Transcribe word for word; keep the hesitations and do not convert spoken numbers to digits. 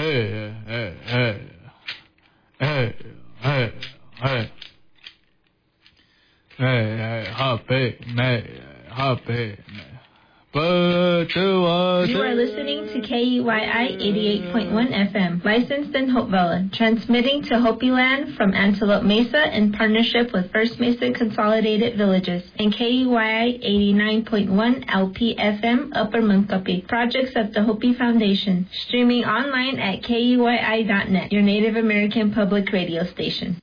hey, hey, hey, hey, hey, hey. Hey, hey, happy, may, happy, may. But You are listening to K E Y I eighty-eight point one F M, licensed in Hopevilla, transmitting to Hopi Land from Antelope Mesa in partnership with First Mesa Consolidated Villages, and K E Y I eighty-nine point one L P F M, Upper Munkapi, projects of the Hopi Foundation, streaming online at K E Y I dot net, your Native American public radio station.